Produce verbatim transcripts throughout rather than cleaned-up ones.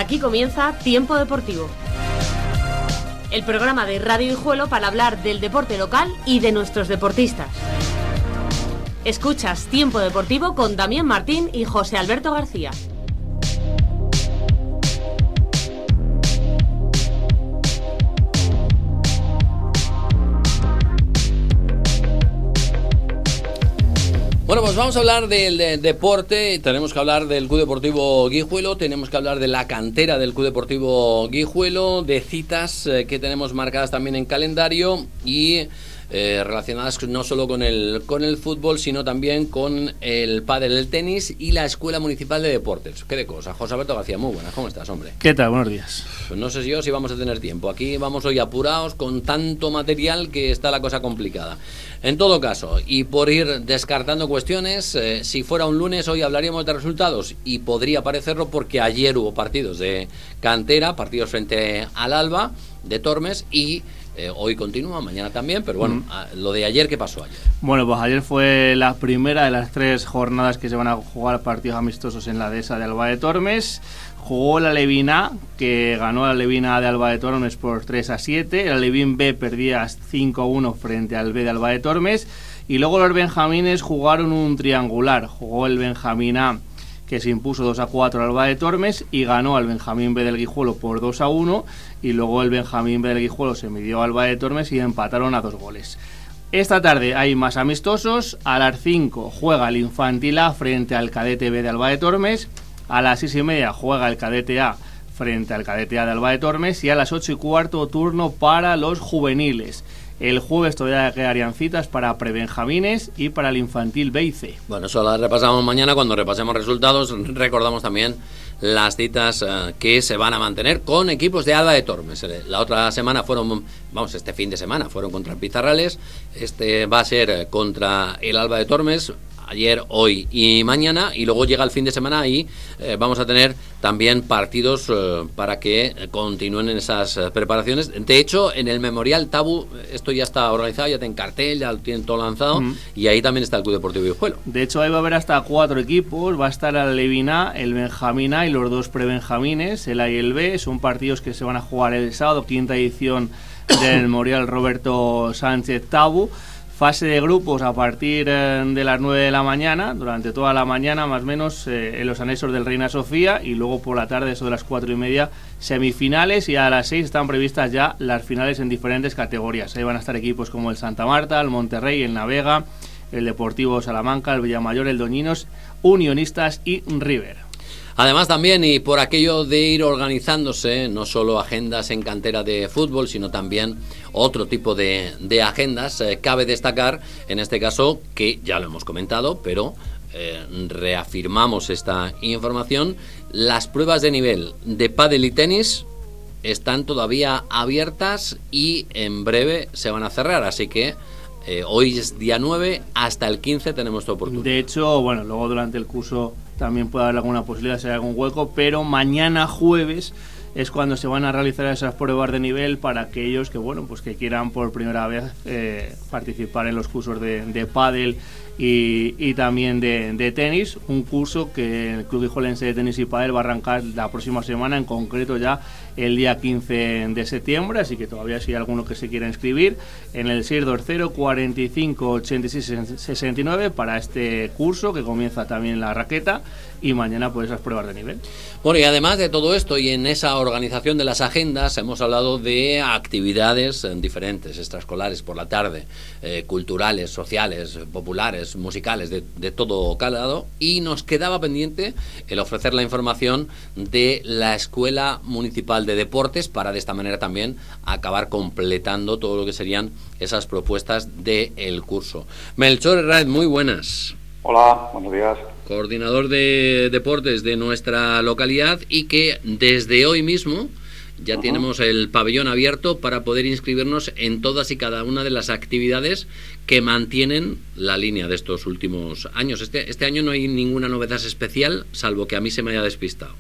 Aquí comienza Tiempo Deportivo, el programa de Radio Guijuelo para hablar del deporte local y de nuestros deportistas. Escuchas Tiempo Deportivo con Damián Martín y José Alberto García. Bueno, pues vamos a hablar del de deporte, tenemos que hablar del Club Deportivo Guijuelo, tenemos que hablar de la cantera del Club Deportivo Guijuelo, de citas eh, que tenemos marcadas también en calendario y eh, relacionadas no solo con el, con el fútbol, sino también con el pádel, el tenis y la Escuela Municipal de Deportes. ¿Qué de cosas? José Alberto García, muy buenas, ¿cómo estás, hombre? ¿Qué tal? Buenos días. Pues no sé si yo si vamos a tener tiempo, aquí vamos hoy apurados con tanto material que está la cosa complicada. En todo caso, y por ir descartando cuestiones, eh, si fuera un lunes hoy hablaríamos de resultados y podría parecerlo porque ayer hubo partidos de cantera, partidos frente al Alba de Tormes y eh, hoy continúa, mañana también, pero bueno, mm. lo de ayer, ¿qué pasó ayer? Bueno, pues ayer fue la primera de las tres jornadas que se van a jugar partidos amistosos en la dehesa de Alba de Tormes. Jugó la Alevín A, que ganó la Alevín A de Alba de Tormes por tres a siete. El Alevín B perdía cinco a uno frente al B de Alba de Tormes. Y luego los benjamines jugaron un triangular. Jugó el Benjamín A, que se impuso dos a cuatro al Alba de Tormes, y ganó al Benjamín B del Guijuelo por dos a uno. Y luego el Benjamín B del Guijuelo se midió al Alba de Tormes y empataron a dos goles. Esta tarde hay más amistosos. A las cinco juega el Infantil A frente al Cadete B de Alba de Tormes. A las seis y media juega el Cadete A frente al Cadete A de Alba de Tormes y a las ocho y cuarto turno para los juveniles. El jueves todavía quedarían citas para prebenjamines y para el Infantil B y C. Bueno, eso las repasamos mañana cuando repasemos resultados. Recordamos también las citas uh, que se van a mantener con equipos de Alba de Tormes. La otra semana fueron, vamos, este fin de semana fueron contra el Pizarrales. Este va a ser contra el Alba de Tormes. Ayer, hoy y mañana, y luego llega el fin de semana y eh, vamos a tener también partidos eh, para que continúen en esas eh, preparaciones. De hecho, en el Memorial Tabu esto ya está organizado, ya tienen cartel, ya lo tienen todo lanzado, mm. y ahí también está el Club Deportivo Guijuelo. De hecho, ahí va a haber hasta cuatro equipos, va a estar el Alevín A, el Benjamín A y los dos prebenjamines, el A y el B. Son partidos que se van a jugar el sábado, quinta edición del Memorial Roberto Sánchez Tabu. Fase de grupos a partir de las nueve de la mañana, durante toda la mañana más o menos eh, en los anexos del Reina Sofía, y luego por la tarde, eso de las cuatro y media, semifinales, y a las seis están previstas ya las finales en diferentes categorías. Ahí van a estar equipos como el Santa Marta, el Monterrey, el Navega, el Deportivo Salamanca, el Villamayor, el Doñinos, Unionistas y River. Además también, y por aquello de ir organizándose, no solo agendas en cantera de fútbol, sino también otro tipo de, de agendas, eh, cabe destacar, en este caso, que ya lo hemos comentado, pero eh, reafirmamos esta información, las pruebas de nivel de pádel y tenis están todavía abiertas y en breve se van a cerrar, así que eh, hoy es día nueve, hasta el quince tenemos tu oportunidad. De hecho, bueno, luego durante el curso también puede haber alguna posibilidad, si hay algún hueco, pero mañana jueves es cuando se van a realizar esas pruebas de nivel para aquellos que, bueno, pues que quieran por primera vez eh, participar en los cursos de, de pádel y, y también de, de tenis, un curso que el Club Guijuelense de Tenis y Pádel va a arrancar la próxima semana, en concreto ya el día quince de septiembre, así que todavía si hay alguno que se quiera inscribir en el seis dos cero, cuarenta y cinco, ochenta y seis, sesenta y nueve para este curso que comienza también en la raqueta y mañana pues esas pruebas de nivel. Bueno, y además de todo esto y en esa organización de las agendas hemos hablado de actividades diferentes, extraescolares por la tarde, eh, culturales, sociales, populares, musicales, de, de todo calado, y nos quedaba pendiente el ofrecer la información de la Escuela Municipal de Deportes para de esta manera también acabar completando todo lo que serían esas propuestas del curso. Melchor Herráez, muy buenas. Hola, buenos días. Coordinador de deportes de nuestra localidad y que desde hoy mismo ya uh-huh. tenemos el pabellón abierto para poder inscribirnos en todas y cada una de las actividades que mantienen la línea de estos últimos años. Este, este año no hay ninguna novedad especial, salvo que a mí se me haya despistado.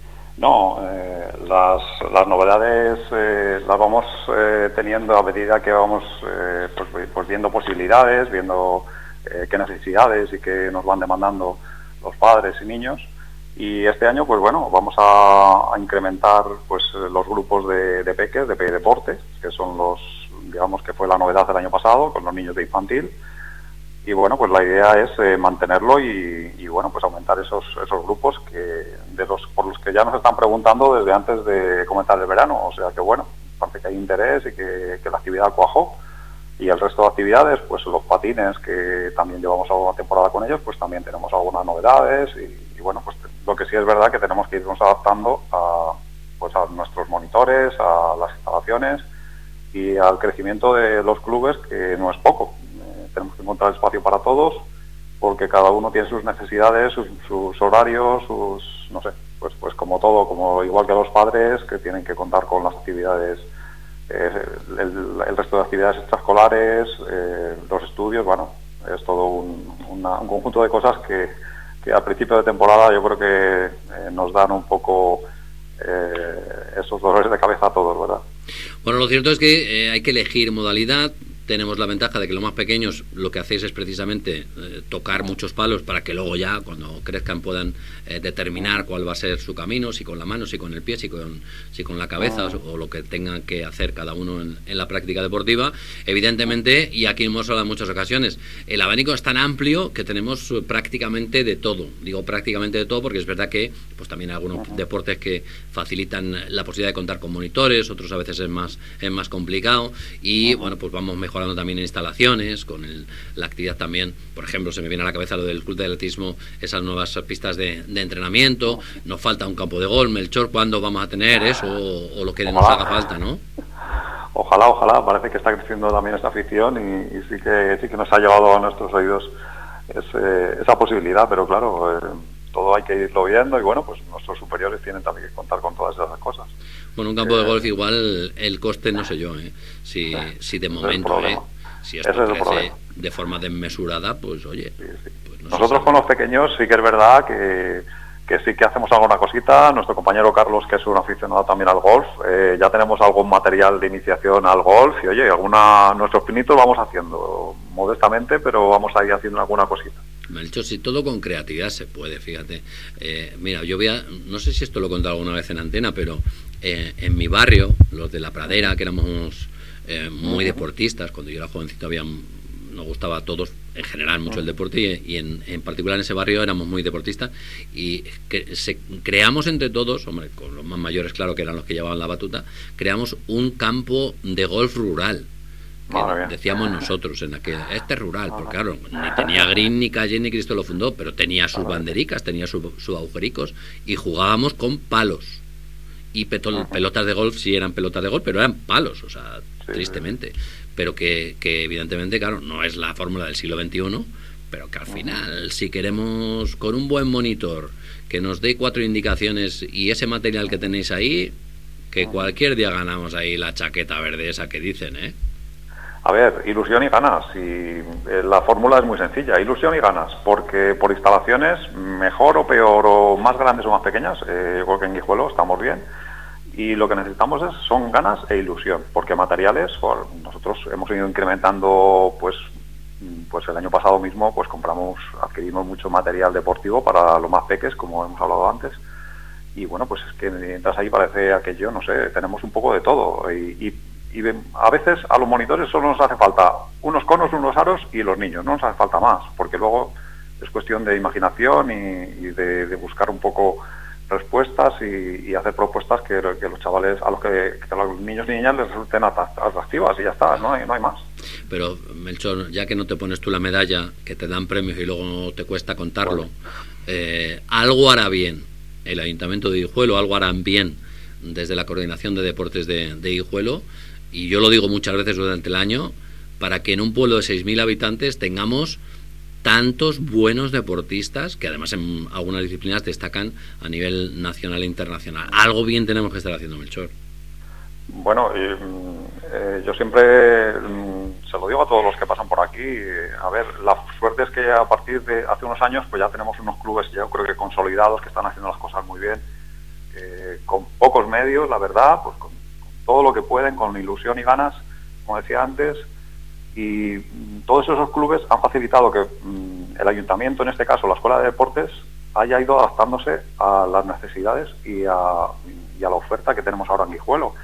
No, eh, las, las novedades eh, las vamos eh, teniendo a medida que vamos eh, pues, pues viendo posibilidades, viendo eh, qué necesidades y qué nos van demandando los padres y niños, Y este año, pues bueno, vamos a, a incrementar pues los grupos de, de peques, de P E Deportes, que son los, digamos que fue la novedad del año pasado, con los niños de infantil. Y bueno, pues la idea es eh, mantenerlo y, y bueno, pues aumentar esos esos grupos que de los por los que ya nos están preguntando desde antes de comenzar el verano. O sea que bueno, parece que hay interés y que, que la actividad cuajó. Y el resto de actividades, pues los patines, que también llevamos alguna temporada con ellos, pues también tenemos algunas novedades y, y bueno, pues lo que sí es verdad que tenemos que irnos adaptando a, pues a nuestros monitores, a las instalaciones y al crecimiento de los clubes, que no es poco. Eh, tenemos que encontrar espacio para todos, porque cada uno tiene sus necesidades, sus, sus horarios, sus, no sé, pues pues como todo, como igual que los padres, que tienen que contar con las actividades, eh, el, el resto de actividades extraescolares, eh, los estudios, bueno, es todo un, una, un conjunto de cosas que, que al principio de temporada yo creo que eh, nos dan un poco eh, esos dolores de cabeza a todos, ¿verdad? Bueno, lo cierto es que eh, hay que elegir modalidad. Tenemos la ventaja de que los más pequeños lo que hacéis es precisamente eh, tocar muchos palos para que luego ya cuando crezcan puedan eh, determinar cuál va a ser su camino, si con la mano, si con el pie, si con, si con la cabeza, o, o lo que tengan que hacer cada uno en, en la práctica deportiva. Evidentemente, y aquí hemos hablado en muchas ocasiones, el abanico es tan amplio que tenemos prácticamente de todo. Digo prácticamente de todo porque es verdad que pues también hay algunos deportes que facilitan la posibilidad de contar con monitores, otros a veces es más, es más complicado y bueno, pues vamos mejorando también en instalaciones, con el, la actividad también, por ejemplo, se me viene a la cabeza lo del club de atletismo, esas nuevas pistas de, de entrenamiento, nos falta un campo de golf. Melchor, ¿cuándo vamos a tener eso o, o lo que nos haga falta, no? Ojalá, ojalá, parece que está creciendo también esta afición y, y sí que sí que nos ha llevado a nuestros oídos ese, esa posibilidad, pero claro, eh, todo hay que irlo viendo y bueno, pues nuestros superiores tienen también que contar con todas esas cosas. Bueno, un campo de golf igual el coste no sé yo, ¿eh? Si, si de momento, ¿eh? Si esto crece de forma desmesurada, pues oye. Sí, sí. Pues no Nosotros con los pequeños sí que es verdad que, que sí que hacemos alguna cosita. Nuestro compañero Carlos, que es un aficionado también al golf, eh, ya tenemos algún material de iniciación al golf y oye, alguna nuestros pinitos vamos haciendo modestamente, pero vamos a ir haciendo alguna cosita. Melchor, si todo con creatividad se puede, fíjate. Eh, mira, yo voy a, no sé si esto lo he contado alguna vez en antena, pero eh, en mi barrio, los de la Pradera, que éramos eh, muy deportistas, cuando yo era jovencito había, nos gustaba a todos en general mucho el deporte y, y en, en particular en ese barrio éramos muy deportistas y que se, creamos entre todos, hombre, con los más mayores claro que eran los que llevaban la batuta, creamos un campo de golf rural. Decíamos nosotros en aquel, este es rural, porque claro, ni tenía green, ni calle, ni Cristo lo fundó, pero tenía sus bandericas, tenía sus su agujericos y jugábamos con palos y petol, pelotas de golf, sí eran pelotas de golf, pero eran palos, o sea, sí, tristemente, pero que, que evidentemente, claro, no es la fórmula del siglo veintiuno, pero que al final, si queremos con un buen monitor que nos dé cuatro indicaciones y ese material que tenéis ahí, que cualquier día ganamos ahí la chaqueta verde esa que dicen, ¿eh? A ver, ilusión y ganas. Y eh, la fórmula es muy sencilla, ilusión y ganas, porque por instalaciones, mejor o peor, o más grandes o más pequeñas, eh, yo creo que en Guijuelo estamos bien. Y lo que necesitamos es, son ganas e ilusión, porque materiales, por, nosotros hemos ido incrementando, pues, pues el año pasado mismo, pues compramos, adquirimos mucho material deportivo para los más peques, como hemos hablado antes. Y bueno, pues es que mientras ahí parece aquello, no sé, tenemos un poco de todo. Y, y Y a veces a los monitores solo nos hace falta unos conos, unos aros y los niños, no nos hace falta más, porque luego es cuestión de imaginación y, y de, de buscar un poco respuestas y, y hacer propuestas que, que los chavales, a los que, que a los niños y niñas les resulten atractivas y ya está, no hay, no hay más. Pero Melchor, ya que no te pones tú la medalla, que te dan premios y luego te cuesta contarlo, bueno. eh, algo hará bien el Ayuntamiento de Guijuelo, algo harán bien desde la Coordinación de Deportes de, de Guijuelo. Y yo lo digo muchas veces durante el año, para que en un pueblo de seis mil habitantes tengamos tantos buenos deportistas, que además en algunas disciplinas destacan a nivel nacional e internacional. Algo bien tenemos que estar haciendo, Melchor. Bueno, eh, eh, yo siempre eh, se lo digo a todos los que pasan por aquí. Eh, a ver, la suerte es que a partir de hace unos años pues ya tenemos unos clubes, yo creo que consolidados, que están haciendo las cosas muy bien, eh, con pocos medios, la verdad, pues con todo lo que pueden, con ilusión y ganas, como decía antes, y todos esos clubes han facilitado que mmm, el ayuntamiento, en este caso la Escuela de Deportes, haya ido adaptándose a las necesidades y a, y a la oferta que tenemos ahora en Guijuelo.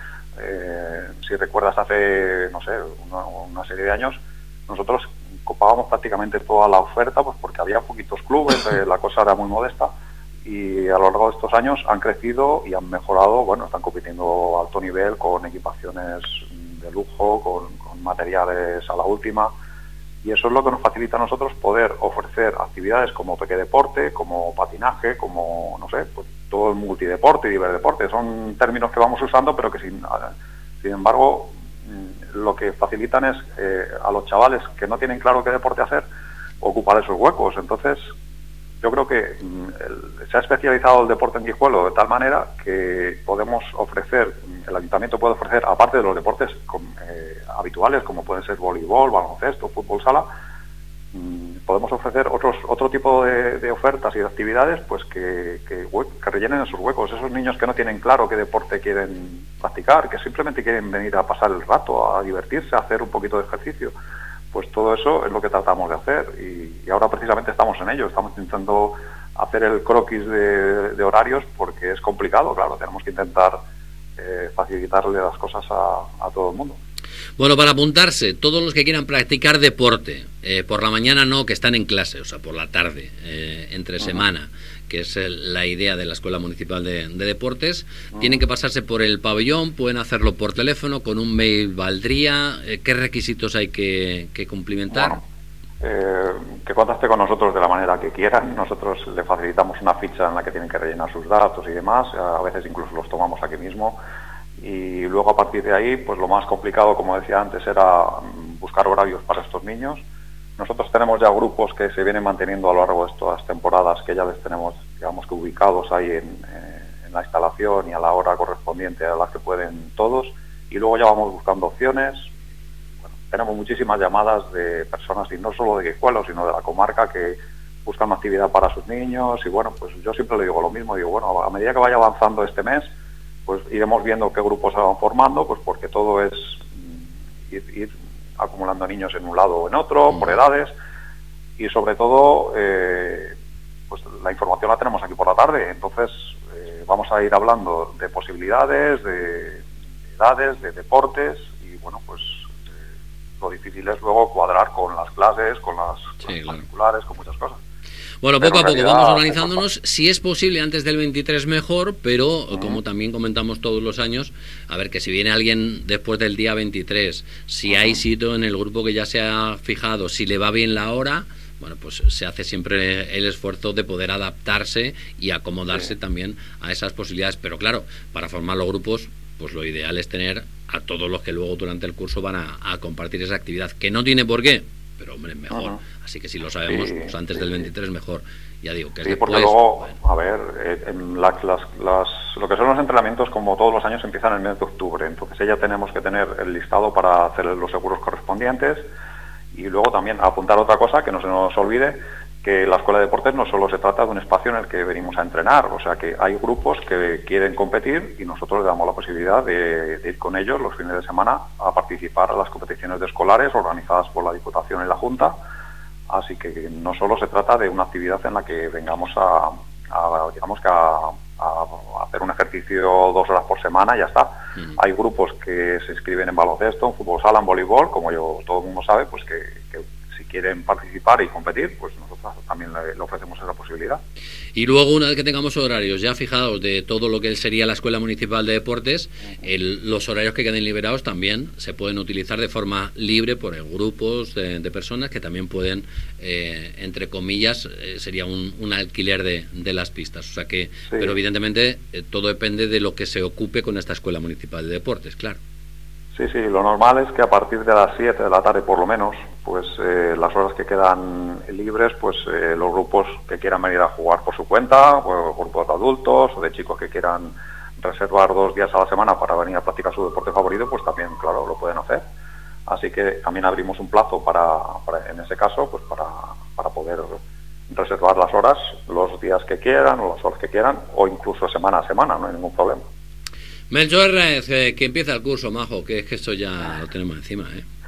Eh, si recuerdas, hace, no sé, una, una serie de años, nosotros copábamos prácticamente toda la oferta, pues porque había poquitos clubes, eh, la cosa era muy modesta, y a lo largo de estos años han crecido y han mejorado. Bueno, están compitiendo a alto nivel con equipaciones de lujo, con, con materiales a la última, y eso es lo que nos facilita a nosotros poder ofrecer actividades como pequedeporte, como patinaje, como, no sé, pues todo el multideporte y diverdeporte. Son términos que vamos usando, pero que sin, sin embargo lo que facilitan es eh, a los chavales que no tienen claro qué deporte hacer, ocupar esos huecos. Entonces yo creo que el, se ha especializado el deporte en Guijuelo de tal manera que podemos ofrecer, el ayuntamiento puede ofrecer, aparte de los deportes con, eh, habituales, como pueden ser voleibol, baloncesto, fútbol sala, mmm, podemos ofrecer otros otro tipo de, de ofertas y de actividades, pues que, que, que rellenen esos huecos. Esos niños que no tienen claro qué deporte quieren practicar, que simplemente quieren venir a pasar el rato, a divertirse, a hacer un poquito de ejercicio, pues todo eso es lo que tratamos de hacer, y, y ahora precisamente estamos en ello. Estamos intentando hacer el croquis de, de horarios, porque es complicado, claro, tenemos que intentar eh, facilitarle las cosas a, a todo el mundo. Bueno, para apuntarse, todos los que quieran practicar deporte, eh, por la mañana no, que están en clase, o sea, por la tarde, eh, entre uh-huh. semana, que es el, la idea de la Escuela Municipal de, de Deportes, uh-huh. tienen que pasarse por el pabellón, pueden hacerlo por teléfono, con un mail valdría. Eh, ¿Qué requisitos hay que, que cumplimentar? Bueno, eh, que contacte con nosotros de la manera que quieran. Nosotros le facilitamos una ficha en la que tienen que rellenar sus datos y demás, a veces incluso los tomamos aquí mismo. Y luego a partir de ahí, pues lo más complicado, como decía antes, era buscar horarios para estos niños. Nosotros tenemos ya grupos que se vienen manteniendo a lo largo de estas temporadas, que ya les tenemos, digamos, que ubicados ahí en, en la instalación y a la hora correspondiente a la que pueden todos, y luego ya vamos buscando opciones. Bueno, tenemos muchísimas llamadas de personas, y no solo de Guijuelo, sino de la comarca, que buscan una actividad para sus niños, y bueno, pues yo siempre le digo lo mismo, digo, bueno, a medida que vaya avanzando este mes, pues iremos viendo qué grupos se van formando, pues porque todo es ir, ir acumulando niños en un lado o en otro, por edades, y sobre todo, eh, pues la información la tenemos aquí por la tarde. Entonces eh, vamos a ir hablando de posibilidades, de edades, de deportes, y bueno, pues eh, lo difícil es luego cuadrar con las clases, con las, sí, con las claro. particulares, con muchas cosas. Bueno, poco a poco vamos organizándonos, si es posible antes del veintitrés mejor, pero uh-huh. como también comentamos todos los años, a ver, que si viene alguien después del día veintitrés, si uh-huh. hay sitio en el grupo que ya se ha fijado, si le va bien la hora, bueno, pues se hace siempre el esfuerzo de poder adaptarse y acomodarse sí. también a esas posibilidades, pero claro, para formar los grupos, pues lo ideal es tener a todos los que luego durante el curso van a, a compartir esa actividad, que no tiene por qué, pero hombre, mejor. Uh-huh. Así que si lo sabemos, sí, pues antes sí, del veintitrés mejor. Ya digo que sí, después, porque luego, bueno. a ver, eh, en la, las, las, lo que son los entrenamientos, como todos los años, empiezan en el mes de octubre. Entonces ya tenemos que tener el listado para hacer los seguros correspondientes, y luego también apuntar otra cosa, que no se nos olvide, que la Escuela de Deportes no solo se trata de un espacio en el que venimos a entrenar, o sea que hay grupos que quieren competir y nosotros les damos la posibilidad de, de ir con ellos los fines de semana a participar a las competiciones de escolares organizadas por la Diputación y la Junta. Así que no solo se trata de una actividad en la que vengamos a, a digamos que a, a hacer un ejercicio dos horas por semana y ya está. Uh-huh. Hay grupos que se inscriben en baloncesto, en fútbol sala, en voleibol, como yo todo el mundo sabe, pues que, que si quieren participar y competir, pues nosotros también le, le ofrecemos esa posibilidad. Y luego, una vez que tengamos horarios ya fijados de todo lo que sería la Escuela Municipal de Deportes, el, los horarios que queden liberados también se pueden utilizar de forma libre por grupos de, de personas que también pueden, eh, entre comillas, eh, sería un, un alquiler de, de las pistas. O sea que, sí. Pero evidentemente eh, todo depende de lo que se ocupe con esta Escuela Municipal de Deportes, claro. Sí, sí, lo normal es que a partir de las siete de la tarde por lo menos, pues eh, las horas que quedan libres, pues eh, los grupos que quieran venir a jugar por su cuenta, o grupos de adultos o de chicos que quieran reservar dos días a la semana para venir a practicar su deporte favorito, pues también, claro, lo pueden hacer. Así que también abrimos un plazo para, para en ese caso, pues para, para poder reservar las horas los días que quieran o las horas que quieran, o incluso semana a semana, no hay ningún problema. Melchor Herrez, eh, que empieza el curso, majo, que es que esto ya lo tenemos encima, ¿eh?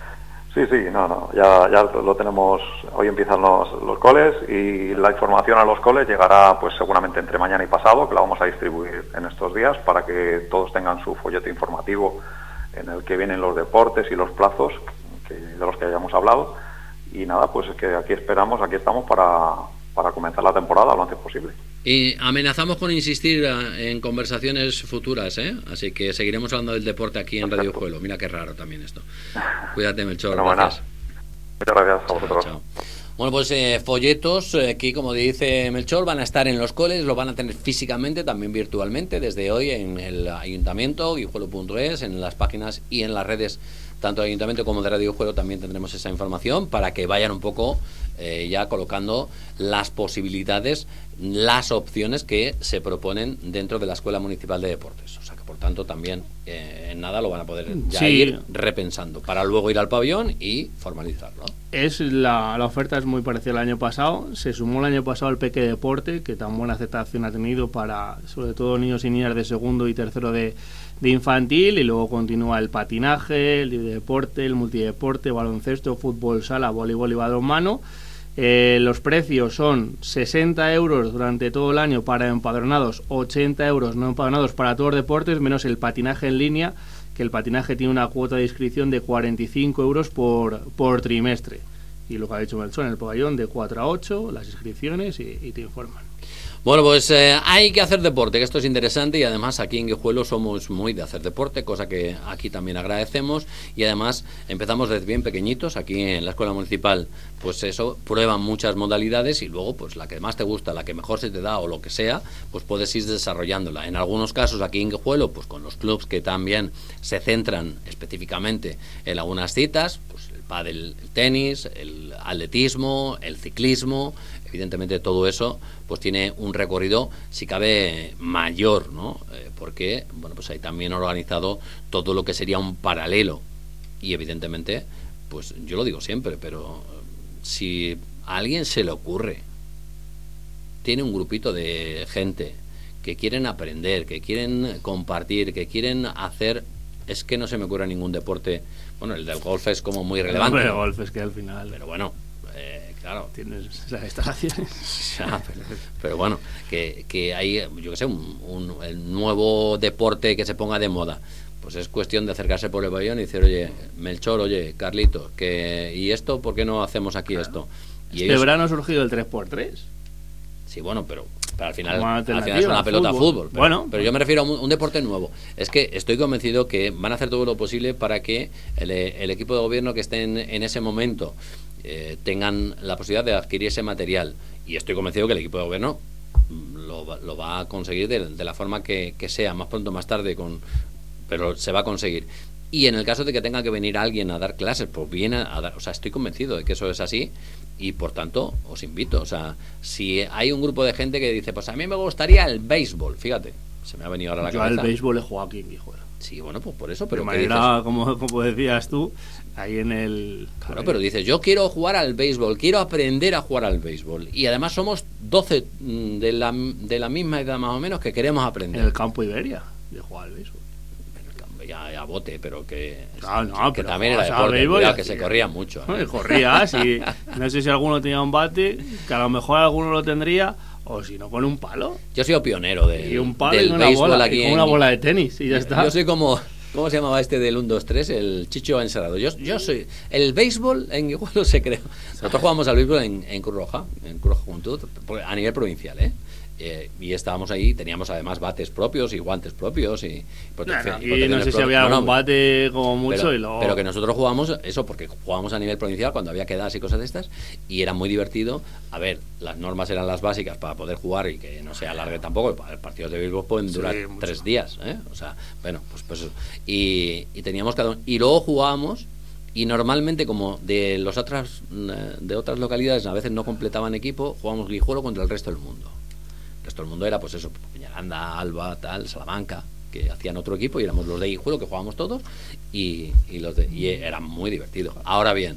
Sí, sí, no, no, ya, ya lo tenemos, hoy empiezan los, los coles y la información a los coles llegará pues seguramente entre mañana y pasado, que la vamos a distribuir en estos días para que todos tengan su folleto informativo en el que vienen los deportes y los plazos que, de los que hayamos hablado. Y nada, pues es que aquí esperamos, aquí estamos para, para comenzar la temporada lo antes posible. Y amenazamos con insistir en conversaciones futuras, ¿eh? Así que seguiremos hablando del deporte aquí en Radio Juelo. Mira qué raro también esto. Cuídate, Melchor. Bueno, gracias. Muchas gracias a vosotros. Chao, chao. Bueno, pues eh, folletos eh, aquí, como dice Melchor, van a estar en los coles, lo van a tener físicamente, también virtualmente, desde hoy en el Ayuntamiento, guijuelo punto es, en las páginas y en las redes, tanto de Ayuntamiento como de Radio Juelo, también tendremos esa información para que vayan un poco eh, ya colocando las posibilidades, las opciones que se proponen dentro de la Escuela Municipal de Deportes. O sea que, por tanto, también eh, en nada lo van a poder ya sí. ir repensando para luego ir al pabellón y formalizarlo. Es la, la oferta es muy parecida al año pasado. Se sumó el año pasado el Peque Deporte, que tan buena aceptación ha tenido para, sobre todo, niños y niñas de segundo y tercero de, de infantil, y luego continúa el patinaje, el deporte, el multideporte, baloncesto, fútbol sala, voleibol y balonmano. Eh, los precios son sesenta euros durante todo el año para empadronados, ochenta euros no empadronados para todos los deportes, menos el patinaje en línea, que el patinaje tiene una cuota de inscripción de cuarenta y cinco euros por, por trimestre. Y lo que ha dicho Melchor, en el pabellón de cuatro a ocho, las inscripciones y, y te informan. Bueno, pues eh, hay que hacer deporte, que esto es interesante, y además aquí en Guijuelo somos muy de hacer deporte, cosa que aquí también agradecemos, y además empezamos desde bien pequeñitos, aquí en la Escuela Municipal, pues eso, prueban muchas modalidades y luego pues la que más te gusta, la que mejor se te da o lo que sea, pues puedes ir desarrollándola. En algunos casos aquí en Guijuelo, pues con los clubs que también se centran específicamente en algunas citas, pues el pádel, el tenis, el atletismo, el ciclismo. Evidentemente todo eso pues tiene un recorrido, si cabe, mayor, ¿no? Eh, porque, bueno, pues hay también organizado todo lo que sería un paralelo. Y evidentemente, pues yo lo digo siempre, pero si a alguien se le ocurre, tiene un grupito de gente que quieren aprender, que quieren compartir, que quieren hacer, es que no se me ocurre ningún deporte. Bueno, el del golf es como muy relevante. Pero el golf es que al final... Pero bueno... Eh, claro, tienes las instalaciones. Ya, pero, pero bueno, que, que hay, yo qué sé, un, un el nuevo deporte que se ponga de moda. Pues es cuestión de acercarse por el pabellón y decir, oye, Melchor, oye, Carlitos, que ¿y esto por qué no hacemos aquí claro. esto? Y este ellos... verano ha surgido el tres por tres. Sí, bueno, pero, pero al final, al final es una pelota fútbol. fútbol pero, bueno, pero yo me refiero a un, un deporte nuevo. Es que estoy convencido que van a hacer todo lo posible para que el, el equipo de gobierno que esté en, en ese momento eh, tengan la posibilidad de adquirir ese material. Y estoy convencido que el equipo de gobierno lo, lo va a conseguir de, de la forma que, que sea, más pronto o más tarde, con, pero se va a conseguir. Y en el caso de que tenga que venir alguien a dar clases, pues viene a dar, o sea, estoy convencido de que eso es así. Y por tanto, os invito, o sea, si hay un grupo de gente que dice, pues a mí me gustaría el béisbol, fíjate, se me ha venido ahora a la yo cabeza. Yo al béisbol he jugado aquí en Guijuelo. Sí, bueno, pues por eso, pero de manera, como, como decías tú, ahí en el... Claro, pero dices, yo quiero jugar al béisbol, quiero aprender a jugar al béisbol. Y además somos doce de la, de la misma edad más o menos que queremos aprender. En el campo Iberia, yo jugaba al béisbol. Ya, ya bote, pero que, claro, no, que pero también era deporte, cuidado, que se corría mucho. ¿eh? Corrías y no sé si alguno tenía un bate, que a lo mejor alguno lo tendría, o si no con un palo. Yo soy pionero de, y un palo del y una béisbol bola, aquí y con en, una bola de tenis y ya yo, está. Yo soy como, ¿cómo se llamaba este del uno dos tres? El Chicho Encerrado. Yo, yo soy, el béisbol en Guijuelo se creó. Nosotros jugamos al béisbol en, en Cruz Roja, en Cruz Roja Juventud, a nivel provincial, ¿eh? Eh, y estábamos ahí, teníamos además bates propios y guantes propios y protección. No, no, y no sé si había algún no, bate como mucho pero, y luego... pero que nosotros jugábamos eso porque jugábamos a nivel provincial cuando había quedadas y cosas de estas y era muy divertido. A ver, las normas eran las básicas para poder jugar y que no se alargue tampoco. Los partidos de béisbol pueden durar sí, tres días, ¿eh? O sea, bueno, pues, pues eso. Y, y teníamos cada uno. Y luego jugábamos. Y normalmente, como de los otras de otras localidades a veces no completaban equipo, jugábamos Guijuelo contra el resto del mundo. El resto del mundo era pues eso, Peñaranda, Alba, tal, Salamanca, que hacían otro equipo y éramos los de Guijuelo que jugábamos todos y, y, los de, y era muy divertido. Ahora bien,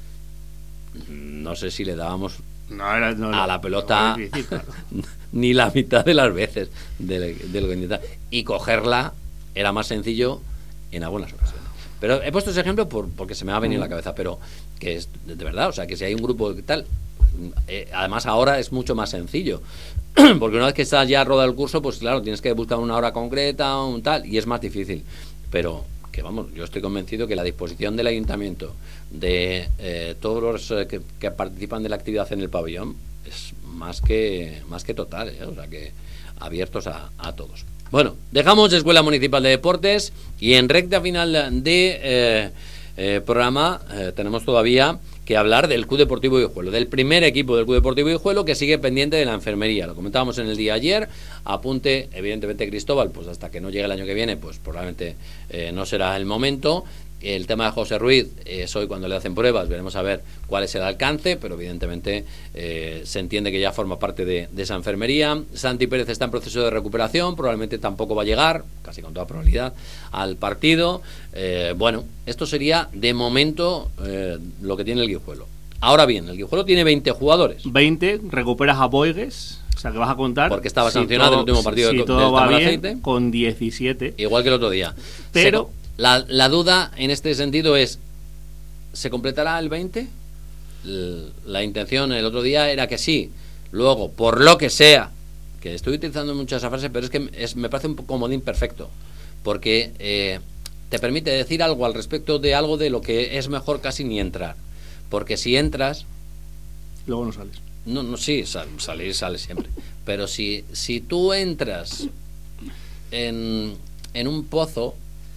no sé si le dábamos no, era, no, a la pelota difícil, claro. ni la mitad de las veces de, de lo que intentaba. Y cogerla era más sencillo en algunas ocasiones. Pero he puesto ese ejemplo por, porque se me ha venido a la cabeza, pero que es de, de verdad, o sea, que si hay un grupo tal, eh, además ahora es mucho más sencillo, porque una vez que estás ya rodado el curso, pues claro, tienes que buscar una hora concreta, un tal, y es más difícil, pero que vamos, yo estoy convencido que la disposición del ayuntamiento, de eh, todos los eh, que, que participan de la actividad en el pabellón, es más que, más que total, ¿eh? O sea, que abiertos a, a todos. Bueno, dejamos Escuela Municipal de Deportes y en recta final de eh, eh, programa eh, tenemos todavía que hablar del Club Deportivo Guijuelo, del primer equipo del Club Deportivo Guijuelo que sigue pendiente de la enfermería. Lo comentábamos en el día ayer, apunte evidentemente Cristóbal, pues hasta que no llegue el año que viene, pues probablemente eh, no será el momento. El tema de José Ruiz es hoy cuando le hacen pruebas, veremos a ver cuál es el alcance, pero evidentemente eh, se entiende que ya forma parte de, de esa enfermería. Santi Pérez está en proceso de recuperación, probablemente tampoco va a llegar, casi con toda probabilidad, al partido. Eh, bueno, esto sería de momento eh, lo que tiene el Guijuelo. Ahora bien, el Guijuelo tiene veinte jugadores. veinte, recuperas a Boigues, o sea que vas a contar. Porque estaba sancionado en el último partido si de, todo del va bien, aceite. Con diecisiete. Igual que el otro día. Pero... Se, La, la duda en este sentido es, ¿se completará el veinte? La intención el otro día era que sí. Luego, por lo que sea, que estoy utilizando mucho esa frase, pero es que es, me parece un comodín perfecto, porque eh, te permite decir algo al respecto de algo de lo que es mejor casi ni entrar. Porque si entras... Luego no sales. No, no, sí, sal, salir sale siempre. Pero si, si tú entras en, en un pozo,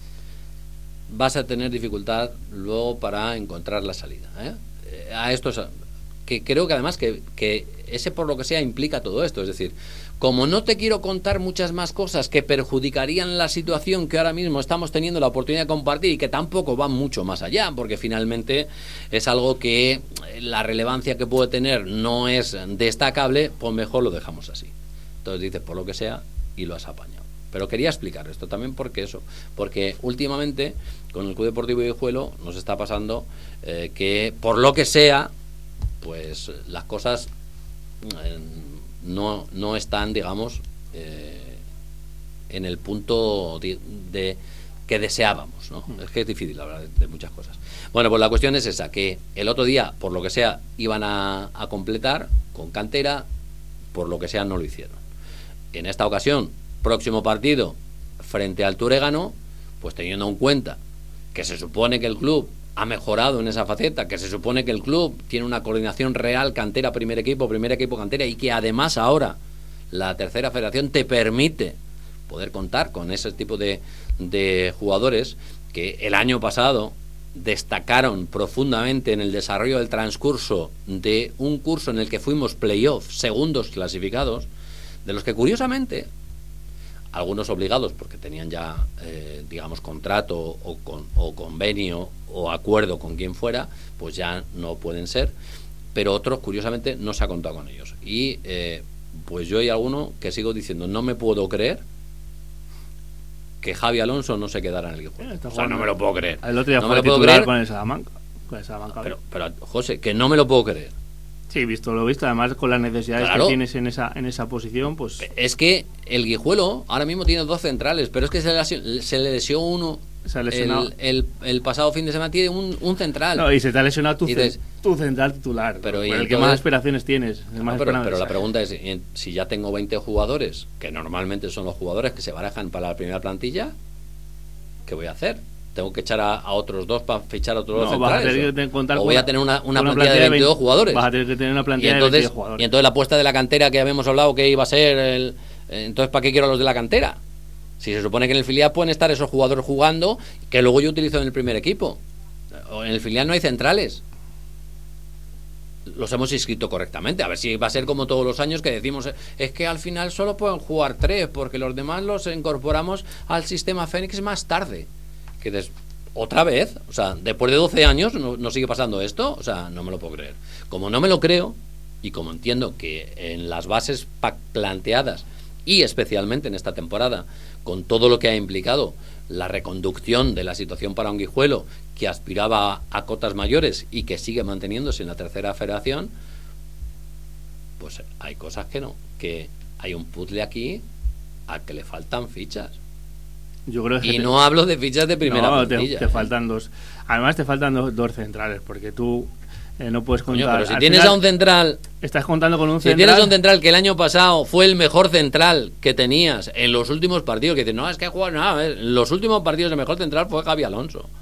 vas a tener dificultad luego para encontrar la salida, ¿eh? A esto es, que creo que además que, que ese por lo que sea implica todo esto, es decir, como no te quiero contar muchas más cosas que perjudicarían la situación que ahora mismo estamos teniendo la oportunidad de compartir y que tampoco van mucho más allá, porque finalmente es algo que la relevancia que puede tener no es destacable, pues mejor lo dejamos así. Entonces dices, por lo que sea, y lo has apañado. Pero quería explicar esto también porque eso, porque últimamente con el Club Deportivo Guijuelo nos está pasando eh, que por lo que sea, pues las cosas eh, no, no están, digamos, eh, en el punto de, de que deseábamos, ¿no? Es que es difícil hablar de, de muchas cosas. Bueno, pues la cuestión es esa, que el otro día, por lo que sea, iban a, a completar con cantera, por lo que sea no lo hicieron. En esta ocasión, próximo partido frente al Turégano, pues teniendo en cuenta que se supone que el club ha mejorado en esa faceta, que se supone que el club tiene una coordinación real cantera, primer equipo, primer equipo cantera, y que además ahora la tercera federación te permite poder contar con ese tipo de, de jugadores que el año pasado destacaron profundamente en el desarrollo del transcurso de un curso en el que fuimos playoff, segundos clasificados, de los que curiosamente algunos obligados porque tenían ya eh, digamos contrato o, con, o convenio o acuerdo con quien fuera, pues ya no pueden ser, pero otros curiosamente no se ha contado con ellos y eh, pues yo hay alguno que sigo diciendo, no me puedo creer que Javi Alonso no se quedara en el Guijuelo. O sea, no me lo puedo creer. El otro día no fue me lo puedo titular creer con el Salamanca, con el Salamanca. Pero, pero José, que no me lo puedo creer. Sí, visto lo visto, además con las necesidades Claro. que tienes en esa en esa posición, pues... Es que el Guijuelo ahora mismo tiene dos centrales, pero es que se le, se le lesionó uno Se ha lesionado. el, el, el pasado fin de semana, tiene un, un central. No, y se te ha lesionado tu, Y dices, tu central titular, pero por y el que entonces- más aspiraciones tienes. el No, más pero, esperanzas. pero la pregunta es, ¿y si ya tengo veinte jugadores, que normalmente son los jugadores que se barajan para la primera plantilla, ¿qué voy a hacer? ¿Tengo que echar a, a otros dos para fichar a otros No, dos vas a centrales? tener que contar ¿O con voy a una- tener una, una con una plantilla, de veintidós veinte jugadores? Vas a tener que tener una Y plantilla de entonces, veintidós jugadores. y entonces la apuesta de la cantera que habíamos hablado que iba a ser, el, eh, entonces ¿para qué quiero a los de la cantera? Si se supone que en el filial pueden estar esos jugadores jugando que luego yo utilizo en el primer equipo. O en el filial no hay centrales. Los hemos inscrito correctamente. A ver si va a ser como todos los años que decimos, es que al final solo pueden jugar tres porque los demás los incorporamos al sistema Fénix más tarde. Que des... ¿Otra vez? O sea, después de doce años ¿no, no sigue pasando esto? O sea, no me lo puedo creer. Como no me lo creo, y como entiendo que en las bases pa- planteadas, y especialmente en esta temporada, con todo lo que ha implicado la reconducción de la situación para un Guijuelo, que aspiraba a cotas mayores y que sigue manteniéndose en la tercera federación, pues hay cosas que no, que hay un puzzle aquí al que le faltan fichas. Yo creo que y te... no hablo de fichas de primera no, te, plantilla. te faltan dos. Además te faltan dos, dos centrales, porque tú eh, no puedes contar. Coño, pero si Al tienes final, a un central, estás contando con un si central. tienes a un central que el año pasado fue el mejor central que tenías en los últimos partidos, que dices, no, es que ha jugado nada, en los últimos partidos el mejor central fue Javi Alonso.